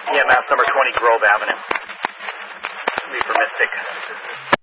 EMS number 20 Grove Avenue. Leave for Mystic.